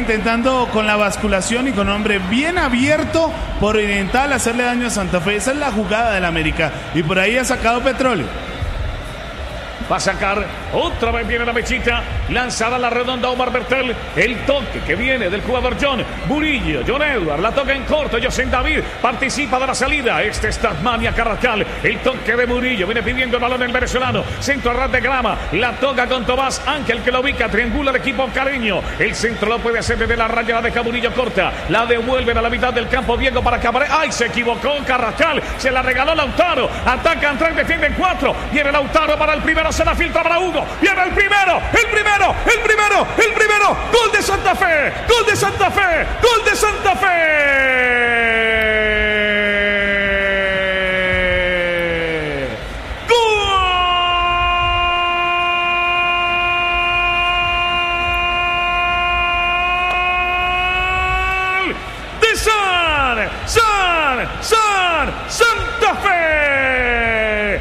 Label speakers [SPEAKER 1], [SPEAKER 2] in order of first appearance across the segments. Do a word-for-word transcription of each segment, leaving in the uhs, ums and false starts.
[SPEAKER 1] intentando con la basculación y con hombre bien abierto por Oriental hacerle daño a Santa Fe. Esa es la jugada del América y por ahí ha sacado Petróleo.
[SPEAKER 2] Va a sacar, otra vez viene la mechita, lanzada a la redonda Omar Bertel, el toque que viene del jugador John Murillo, John Edward, la toca en corto, José David participa de la salida, este es Tasmania Carrascal, el toque de Murillo, viene pidiendo el balón el venezolano, centro a ras de grama, la toca con Tomás Ángel que lo ubica, triangula el equipo caleño, el centro lo puede hacer desde la raya, la deja Murillo corta, la devuelven a la mitad del campo, Diego para Cabrera, ¡ay! Se equivocó Carrascal, se la regaló Lautaro, atacan tres, defienden cuatro, viene Lautaro para el primero, se la filtra para Hugo, viene el primero, el primero, el primero, el primero, gol de Santa Fe, gol de Santa Fe, gol de Santa Fe, gol de San, San, San, Santa Fe,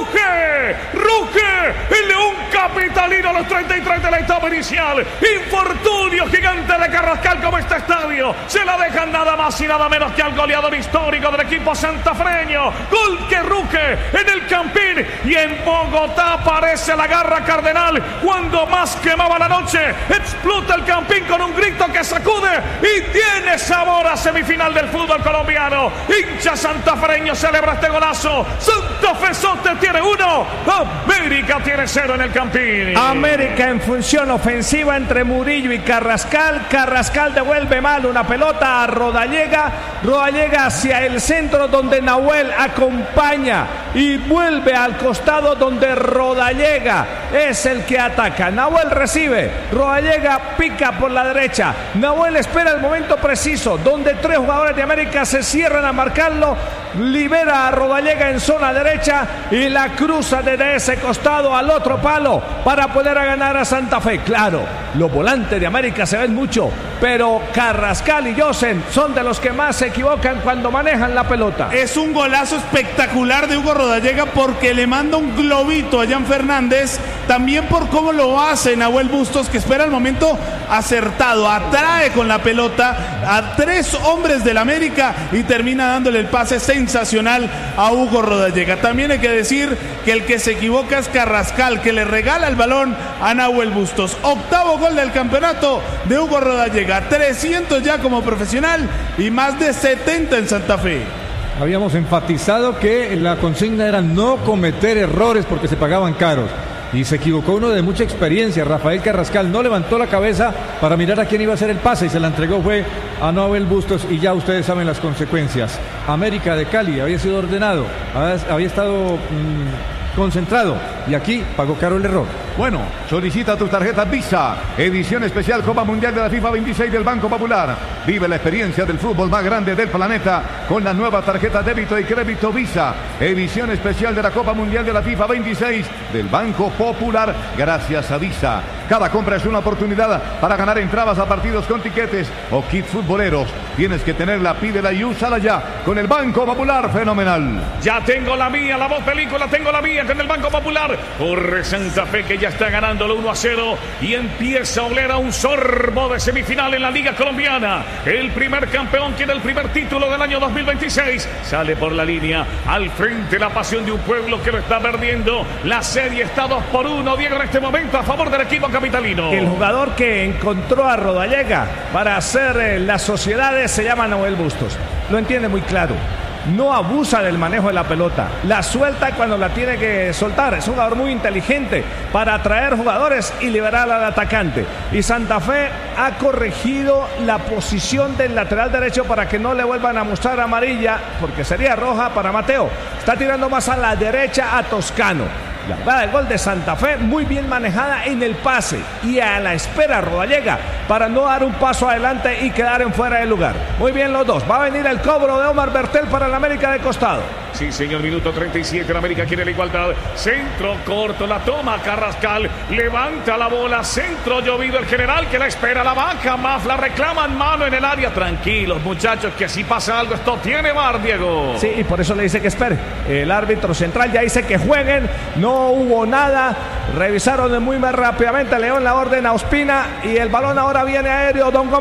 [SPEAKER 2] ruge, ruge, el León capitalino a los treinta y tres de la etapa inicial. Infortunio gigante de Carrascal como este estadio. Se la dejan nada más y nada menos que al goleador histórico del equipo santafreño. Gol que ruge en el Campín y en Bogotá aparece la garra cardenal. Cuando más quemaba la noche, explota el Campín con un grito que sacude y tiene sabor a semifinal del fútbol colombiano. Hincha santafreño celebra este golazo. Santa Fe Sote tiene uno, América tiene cero en el Campín.
[SPEAKER 3] América en función ofensiva entre Murillo y Carrascal. Carrascal devuelve mal una pelota a Rodallega. Rodallega hacia el centro donde Nahuel acompaña y vuelve al costado donde Rodallega es el que ataca. Nahuel recibe, Rodallega pica por la derecha. Nahuel espera el momento preciso donde tres jugadores de América se cierran a marcarlo. Libera a Rodallega en zona derecha y la cruza desde ese costado al otro palo para poder ganar a Santa Fe. Claro, los volantes de América se ven mucho, pero Carrascal y Josen son de los que más se equivocan cuando manejan la pelota.
[SPEAKER 1] Es un golazo espectacular de Hugo Rodallega porque le manda un globito a Jan Fernández, también por cómo lo hace Nahuel Bustos, que espera el momento acertado, atrae con la pelota a tres hombres del América y termina dándole el pase sensacional a Hugo Rodallega. También hay que decir que el que se equivoca es Carrascal, que le regala el balón a Nahuel Bustos. Octavo gol del campeonato de Hugo Rodallega, trescientos ya como profesional y más de setenta en Santa Fe.
[SPEAKER 4] Habíamos enfatizado que la consigna era no cometer errores porque se pagaban caros. Y se equivocó uno de mucha experiencia. Rafael Carrascal no levantó la cabeza para mirar a quién iba a hacer el pase y se la entregó fue a Nahuel Bustos y ya ustedes saben las consecuencias. América de Cali había sido ordenado, había, había estado mmm, concentrado y aquí pagó caro el error.
[SPEAKER 5] Bueno, solicita tu tarjeta Visa, edición especial Copa Mundial de la FIFA veintiséis del Banco Popular. Vive la experiencia del fútbol más grande del planeta con la nueva tarjeta débito y crédito Visa, edición especial de la Copa Mundial de la FIFA veintiséis del Banco Popular, gracias a Visa. Cada compra es una oportunidad para ganar entradas a partidos con tiquetes o kits futboleros. Tienes que tenerla, pídela y úsala ya con el Banco Popular, fenomenal.
[SPEAKER 2] Ya tengo la mía, la voz película, tengo la mía con el Banco Popular. Corre Santa Fe que ya está ganándolo uno a cero y empieza a oler a un sorbo de semifinal en la Liga Colombiana. El primer campeón tiene el primer título del año dos mil veintiséis. Sale por la línea, al frente la pasión de un pueblo que lo está perdiendo. La serie está dos por uno, Diego, en este momento a favor del equipo capitalino.
[SPEAKER 3] El jugador que encontró a Rodallega para hacer eh, las sociedades se llama Nahuel Bustos. Lo entiende muy claro. No abusa del manejo de la pelota, la suelta cuando la tiene que soltar. Es un jugador muy inteligente para atraer jugadores y liberar al atacante. Y Santa Fe ha corregido la posición del lateral derecho para que no le vuelvan a mostrar amarilla, porque sería roja para Mateo. Está tirando más a la derecha a Toscano. La jugada del gol de Santa Fe muy bien manejada en el pase y a la espera Rodallega para no dar un paso adelante y quedar en fuera del lugar. Muy bien los dos. Va a venir el cobro de Omar Bertel para el América de costado.
[SPEAKER 2] Sí, señor, minuto treinta y siete, el América quiere la igualdad. Centro corto, la toma Carrascal, levanta la bola, centro llovido, el general que la espera, la baja, Mafla, reclaman mano en el área. Tranquilos, muchachos, que si pasa algo, esto tiene V A R, Diego.
[SPEAKER 3] Sí, y por eso le dice que espere. El árbitro central ya dice que jueguen, no hubo nada. Revisaron muy más rápidamente, León la orden a Ospina y el balón ahora viene aéreo, Don Gómez.